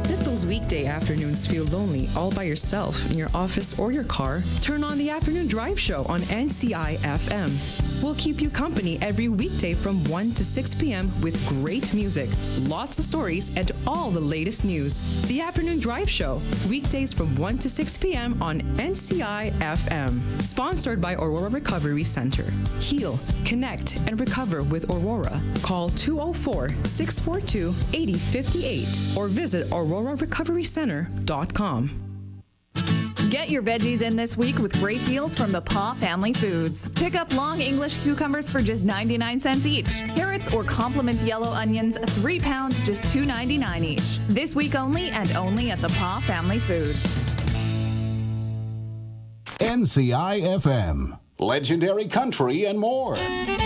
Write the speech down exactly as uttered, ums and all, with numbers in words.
If those weekday afternoons feel lonely all by yourself in your office or your car, turn on the Afternoon Drive Show on N C I F M. We'll keep you company every weekday from one to six p.m. with great music, lots of stories, and all the latest news. The Afternoon Drive Show, weekdays from one to six p.m. on N C I F M. Sponsored by Aurora Recovery Center. Heal, connect, and recover with Aurora. Call two oh four, six four two, eight oh five eight or visit aurora recovery center dot com. Get your veggies in this week with great deals from the Paw Family Foods. Pick up long English cucumbers for just ninety-nine cents each. Carrots or complement yellow onions, three pounds, just two ninety-nine each. This week only and only at the Paw Family Foods. N C I F M, legendary country and more.